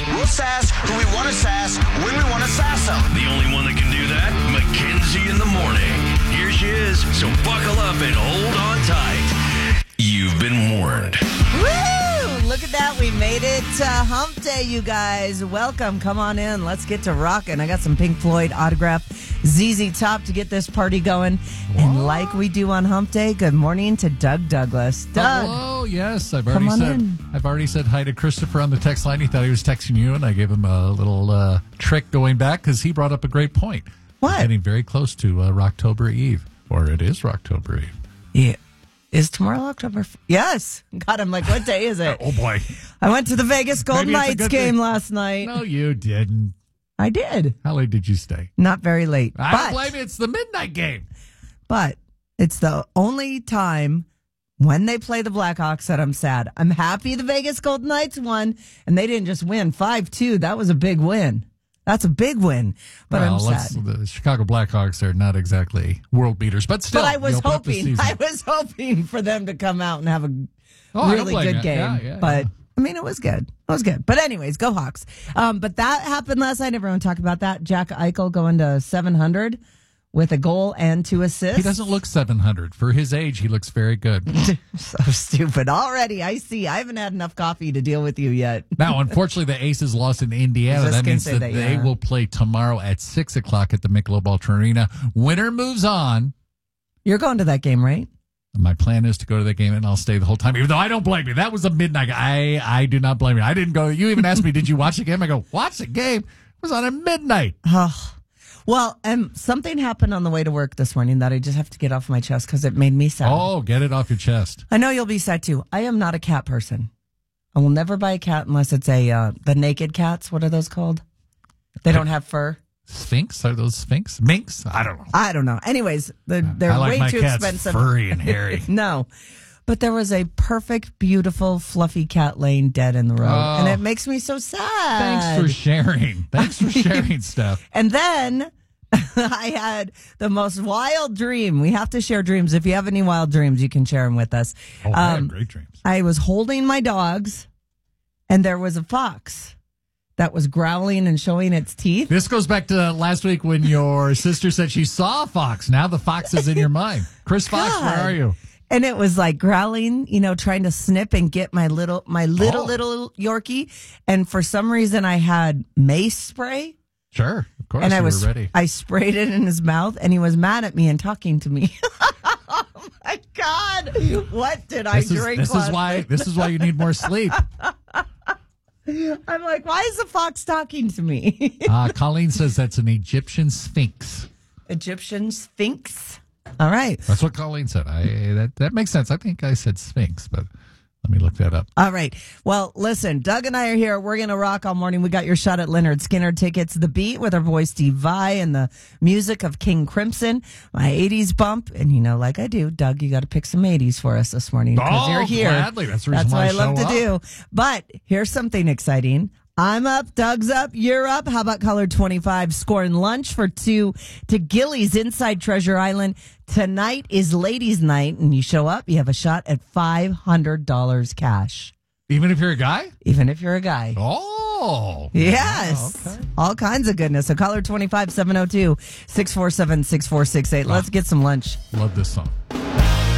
We'll sass who we want to sass when we want to sass them. The only one that can do that, Mackenzie in the morning. Here she is, so buckle up and hold on tight. You've been warned. Woo! Look at that. We made it to Hump Day, you guys. Welcome. Come on in. Let's get to rocking. I got some Pink Floyd autograph ZZ Top to get this party going. What? And like we do on Hump Day, good morning to Doug Douglas. Doug. Hello. Yes, I've already said hi to Christopher on the text line. He thought he was texting you, and I gave him a little trick going back because he brought up a great point. What? Getting very close to Rocktober Eve, or it is Rocktober Eve. Yeah. Is tomorrow October? Yes. God, I'm like, what day is it? Oh, boy. I went to the Vegas Golden Knights game last night. No, you didn't. I did. How late did you stay? Not very late. I don't blame you. It's the midnight game. But it's the only time when they play the Blackhawks that I'm sad. I'm happy the Vegas Golden Knights won, and they didn't just win 5-2. That was a big win. That's a big win, but I'm sad. The Chicago Blackhawks are not exactly world beaters, but still. But I was hoping for them to come out and have a really good game. Yeah, but I mean, it was good. It was good. But anyways, go Hawks. But that happened last night. Everyone talked about that. Jack Eichel going to 700 with a goal and 2 assists. He doesn't look 700. For his age, he looks very good. So stupid. Already, I see. I haven't had enough coffee to deal with you yet. Now, unfortunately, the Aces lost in Indiana. That means that they will play tomorrow at 6 o'clock at the Michelob Ultra Arena. Winner moves on. You're going to that game, right? My plan is to go to that game, and I'll stay the whole time, even though I don't blame you. That was a midnight. I do not blame you. I didn't go. You even asked me, did you watch the game? I go, watch the game? It was on at midnight. Well, something happened on the way to work this morning that I just have to get off my chest because it made me sad. Oh, get it off your chest. I know you'll be sad too. I am not a cat person. I will never buy a cat unless it's the naked cats. What are those called? They don't have fur. Sphinx? Are those Sphinx? Minx? I don't know. Anyways, they're way too expensive. Furry and hairy. No. But there was a perfect, beautiful, fluffy cat laying dead in the road. And it makes me so sad. Thanks for sharing stuff. And then I had the most wild dream. We have to share dreams. If you have any wild dreams, you can share them with us. Oh, I have great dreams. I was holding my dogs, and there was a fox that was growling and showing its teeth. This goes back to last week when your sister said she saw a fox. Now the fox is in your mind. Chris Fox, where are you? And it was like growling, trying to snip and get my little Yorkie. And for some reason, I had mace spray. Sure, of course. And you were ready. I sprayed it in his mouth, and he was mad at me and talking to me. Oh my God! What did I drink? This is why you need more sleep. I'm like, why is the fox talking to me? Colleen says that's an Egyptian sphinx. Egyptian sphinx. All right. That's what Colleen said. That makes sense. I think I said sphinx, but let me look that up. All right. Well, listen, Doug and I are here. We're going to rock all morning. We got your shot at Leonard Skinner tickets, The Beat with our boy Steve Vai and the music of King Crimson, my 80s bump. And, like I do, Doug, you got to pick some 80s for us this morning because you're here. Gladly. That's the reason why I love to do. But here's something exciting. I'm up, Doug's up, you're up. How about Color 25 scoring lunch for 2 to Gillies inside Treasure Island? Tonight is ladies' night, and you show up, you have a shot at $500 cash. Even if you're a guy? Even if you're a guy. Oh. Yes. Okay. All kinds of goodness. So Color 25 702 647 6468. Let's get some lunch. Love this song.